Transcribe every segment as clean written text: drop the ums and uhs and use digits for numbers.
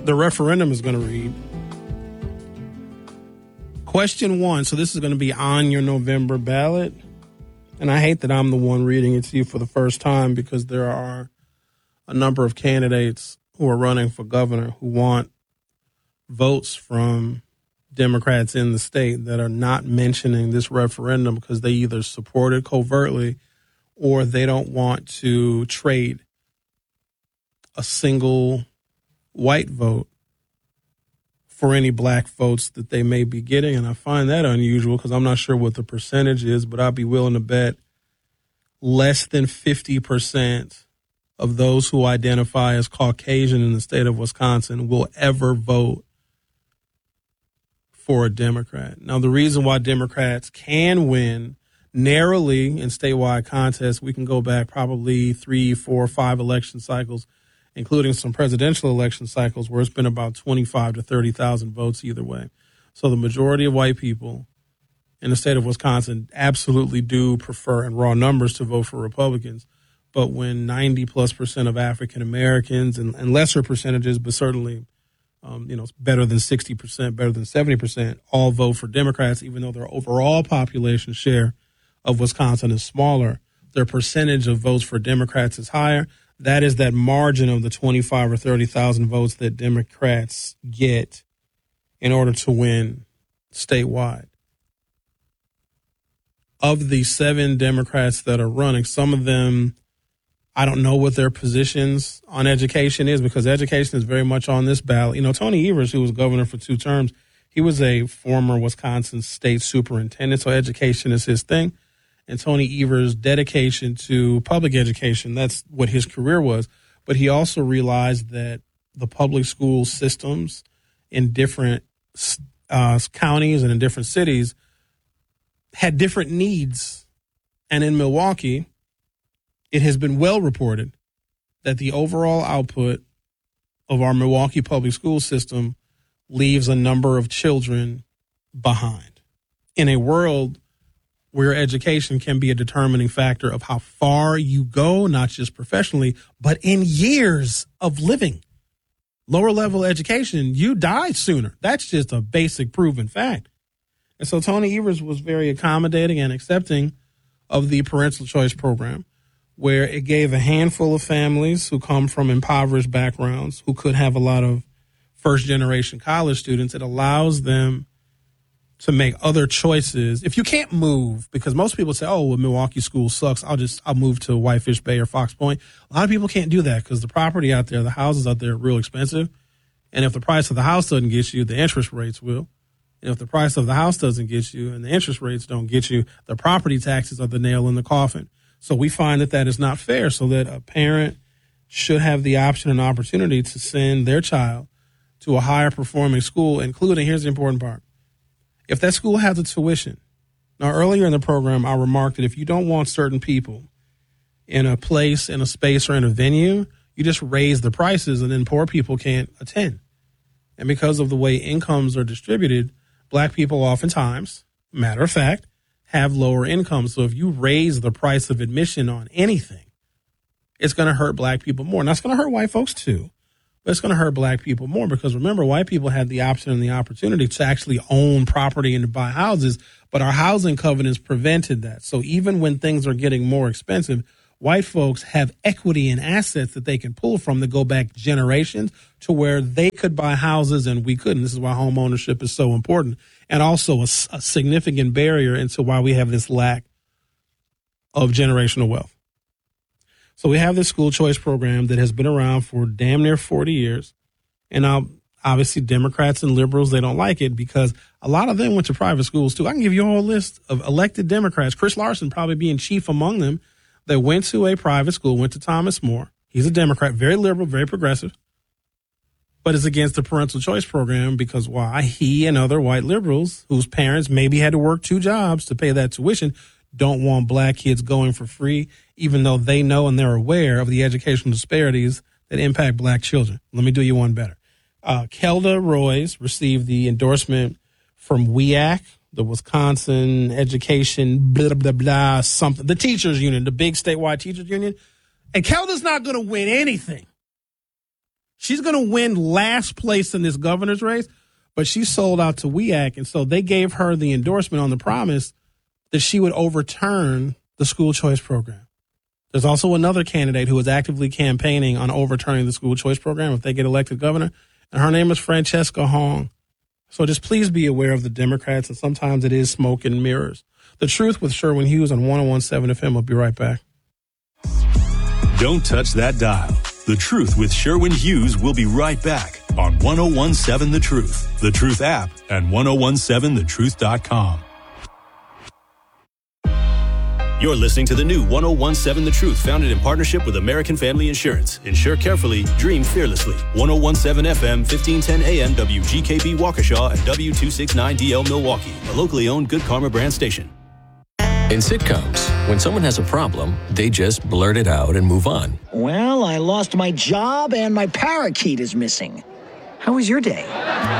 the referendum is going to read. Question 1. So this is going to be on your November ballot. And I hate that I'm the one reading it to you for the first time because there are a number of candidates who are running for governor who want votes from Democrats in the state that are not mentioning this referendum because they either support it covertly or they don't want to trade a single white vote for any black votes that they may be getting. And I find that unusual because I'm not sure what the percentage is, but I'd be willing to bet less than 50% of those who identify as Caucasian in the state of Wisconsin will ever vote for a Democrat. Now, the reason why Democrats can win narrowly in statewide contests, we can go back probably 3, 4, 5 election cycles, including some presidential election cycles where it's been about 25 to 30,000 votes either way. So the majority of white people in the state of Wisconsin absolutely do prefer in raw numbers to vote for Republicans. But when 90+% of African Americans and lesser percentages, but certainly, it's better than 60%, better than 70%, all vote for Democrats, even though their overall population share of Wisconsin is smaller, their percentage of votes for Democrats is higher. That is that margin of the 25 or 30,000 votes that Democrats get in order to win statewide. Of the 7 Democrats that are running, some of them, I don't know what their positions on education is because education is very much on this ballot. Tony Evers, who was governor for 2 terms, he was a former Wisconsin state superintendent, so education is his thing. And Tony Evers' dedication to public education, that's what his career was. But he also realized that the public school systems in different counties and in different cities had different needs. And in Milwaukee, it has been well reported that the overall output of our Milwaukee public school system leaves a number of children behind. In a world where education can be a determining factor of how far you go, not just professionally, but in years of living. Lower level education, you die sooner. That's just a basic proven fact. And so Tony Evers was very accommodating and accepting of the parental choice program, where it gave a handful of families who come from impoverished backgrounds, who could have a lot of first-generation college students. It allows them to make other choices. If you can't move, because most people say, oh, well, Milwaukee school sucks, I'll move to Whitefish Bay or Fox Point. A lot of people can't do that because the property out there, the houses out there are real expensive. And if the price of the house doesn't get you, the interest rates will. And if the price of the house doesn't get you and the interest rates don't get you, the property taxes are the nail in the coffin. So we find that is not fair, so that a parent should have the option and opportunity to send their child to a higher performing school, including, here's the important part, if that school has a tuition. Now, earlier in the program, I remarked that if you don't want certain people in a place, in a space, or in a venue, you just raise the prices and then poor people can't attend. And because of the way incomes are distributed, black people oftentimes, matter of fact, have lower incomes. So if you raise the price of admission on anything, it's going to hurt black people more. And that's going to hurt white folks too. But it's going to hurt black people more because, remember, white people had the option and the opportunity to actually own property and to buy houses, but our housing covenants prevented that. So even when things are getting more expensive, white folks have equity and assets that they can pull from that go back generations to where they could buy houses and we couldn't. This is why home ownership is so important, and also a significant barrier into why we have this lack of generational wealth. So we have this school choice program that has been around for damn near 40 years. And now, obviously, Democrats and liberals, they don't like it because a lot of them went to private schools, too. I can give you a whole list of elected Democrats, Chris Larson probably being chief among them, that went to a private school, went to Thomas More. He's a Democrat, very liberal, very progressive, but is against the parental choice program because why? He and other white liberals whose parents maybe had to work 2 jobs to pay that tuition don't want black kids going for free, even though they know and they're aware of the educational disparities that impact black children. Let me do you one better. Kelda Roys received the endorsement from WEAC, the Wisconsin Education, blah, blah, blah, something, the teachers union, the big statewide teachers union. And Kelda's not going to win anything. She's going to win last place in this governor's race, but she sold out to WEAC, and so they gave her the endorsement on the promise that she would overturn the school choice program. There's also another candidate who is actively campaigning on overturning the school choice program if they get elected governor, and her name is Francesca Hong. So just please be aware of the Democrats, and sometimes it is smoke and mirrors. The Truth with Sherwin Hughes on 101.7 FM. We'll be right back. Don't touch that dial. The Truth with Sherwin Hughes will be right back on 101.7 The Truth, The Truth app, and 1017thetruth.com. You're listening to the new 101.7 The Truth, founded in partnership with American Family Insurance. Insure carefully, dream fearlessly. 101.7 FM, 1510 AM, WGKB Waukesha, and W269DL Milwaukee, a locally owned Good Karma brand station. In sitcoms, when someone has a problem, they just blurt it out and move on. Well, I lost my job and my parakeet is missing. How was your day?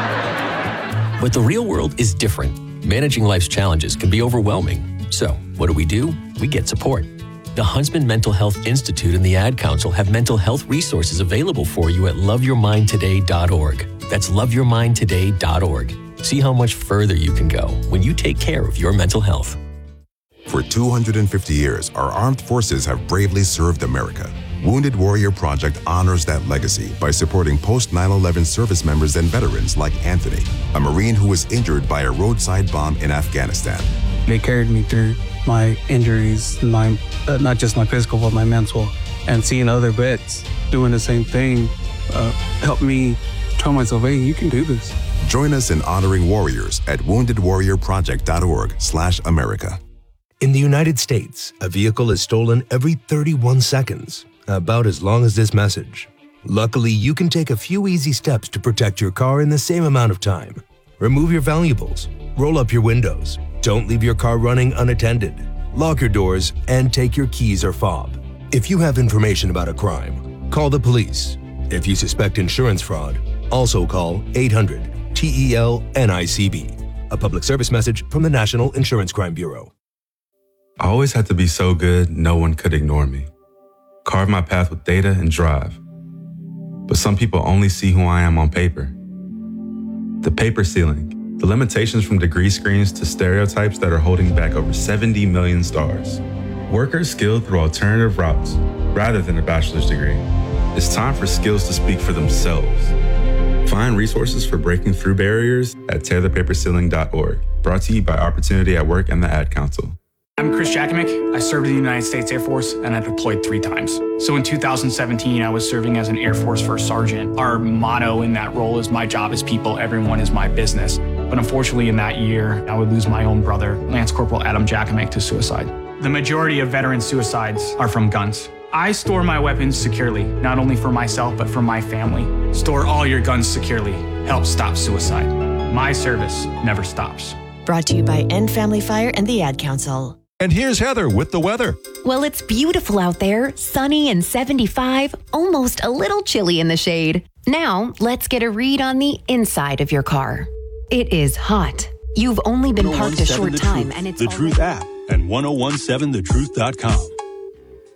But the real world is different. Managing life's challenges can be overwhelming. So, what do? We get support. The Huntsman Mental Health Institute and the Ad Council have mental health resources available for you at loveyourmindtoday.org. That's loveyourmindtoday.org. See how much further you can go when you take care of your mental health. For 250 years, our armed forces have bravely served America. Wounded Warrior Project honors that legacy by supporting post-9/11 service members and veterans like Anthony, a Marine who was injured by a roadside bomb in Afghanistan. They carried me through my injuries, not just my physical, but my mental. And seeing other vets doing the same thing helped me tell myself, hey, you can do this. Join us in honoring warriors at woundedwarriorproject.org/America. In the United States, a vehicle is stolen every 31 seconds, about as long as this message. Luckily, you can take a few easy steps to protect your car in the same amount of time. Remove your valuables, roll up your windows, don't leave your car running unattended, lock your doors, and take your keys or fob. If you have information about a crime, call the police. If you suspect insurance fraud, also call 800-TEL-NICB. A public service message from the National Insurance Crime Bureau. I always had to be so good, no one could ignore me. Carve my path with data and drive. But some people only see who I am on paper. The paper ceiling, the limitations from degree screens to stereotypes that are holding back over 70 million stars. Workers skilled through alternative routes rather than a bachelor's degree. It's time for skills to speak for themselves. Find resources for breaking through barriers at tearthepaperceiling.org. Brought to you by Opportunity at Work and the Ad Council. I'm Chris Jakimick. I served in the United States Air Force and I deployed 3 times. So in 2017, I was serving as an Air Force First Sergeant. Our motto in that role is my job is people, everyone is my business. But unfortunately in that year, I would lose my own brother, Lance Corporal Adam Jakimick, to suicide. The majority of veteran suicides are from guns. I store my weapons securely, not only for myself, but for my family. Store all your guns securely. Help stop suicide. My service never stops. Brought to you by End Family Fire and the Ad Council. And here's Heather with the weather. Well, it's beautiful out there, sunny and 75, almost a little chilly in the shade. Now, let's get a read on the inside of your car. It is hot. You've only been parked a short time, and it's The Truth app and 1017thetruth.com.